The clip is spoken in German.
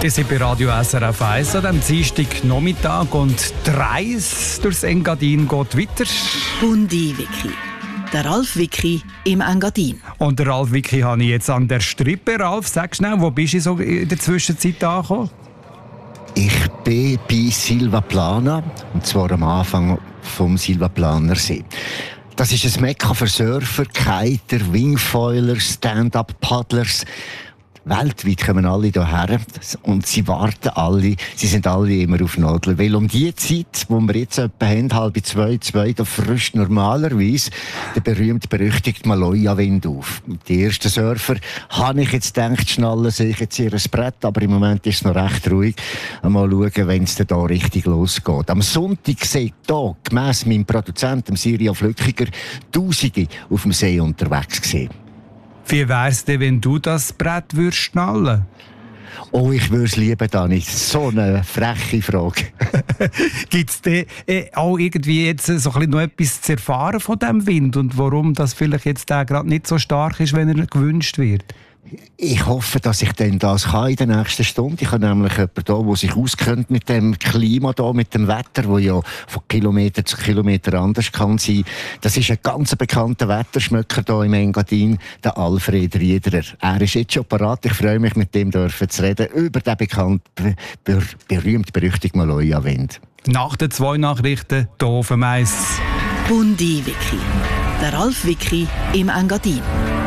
Wir sind bei Radio SRF 1 am Dienstagnachmittag und die Reise durchs Engadin geht weiter. Bundi-Wiki. Der Ralf Wicki im Engadin. Und der Ralf Wicki habe ich jetzt an der Strippe. Ralf, sag schnell, wo bist du so in der Zwischenzeit angekommen? Ich bin bei Silvaplana, und zwar am Anfang vom Silvaplaner See. Das ist ein Mekka für Surfer, Kiter, Wingfoiler, Stand-up-Paddlers. Weltweit kommen alle hierher und sie warten alle, sie sind alle immer auf Nadel. Weil um die Zeit, wo wir jetzt etwa haben, 1:30, da frischt normalerweise der berühmt-berüchtigte Maloja-Wind auf. Die ersten Surfer, habe ich jetzt gedacht, schnallen sich jetzt ihr Brett, aber im Moment ist es noch recht ruhig. Mal schauen, wenn es da richtig losgeht. Am Sonntag sehe ich hier, gemäss meinem Produzenten, Siria Flückiger, Tausende auf dem See unterwegs gesehen. Wie wär's denn, wenn du das Brett würdest schnallen? Oh, ich würde es lieben, Dani. So eine freche Frage. Gibt es denn auch irgendwie jetzt so ein bisschen noch etwas zu erfahren von diesem Wind und warum das vielleicht jetzt gerade nicht so stark ist, wenn er gewünscht wird? Ich hoffe, dass ich dann das kann in der nächsten Stunde. Ich habe nämlich jemanden da, der sich auskennt mit dem Klima da, mit dem Wetter, das ja von Kilometer zu Kilometer anders kann sein. Das ist ein ganz bekannter Wetterschmöcker hier im Engadin, der Alfred Riederer. Er ist jetzt schon parat. Ich freue mich, mit dem zu reden über den bekannten, berühmt-berüchtigten Maloja-Wind. Nach den 2 Nachrichten hier auf dem Eis. Bundi-Wiki. Der Ralf Wicki im Engadin.